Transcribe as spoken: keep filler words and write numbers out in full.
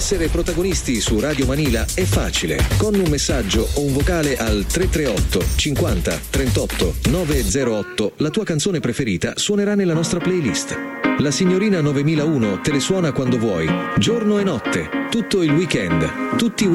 Essere protagonisti su Radio Manila è facile. Con un messaggio o un vocale al tre tre otto cinquanta trentotto novecentootto la tua canzone preferita suonerà nella nostra playlist. La signorina novemilauno te le suona quando vuoi, giorno e notte, tutto il weekend, tutti i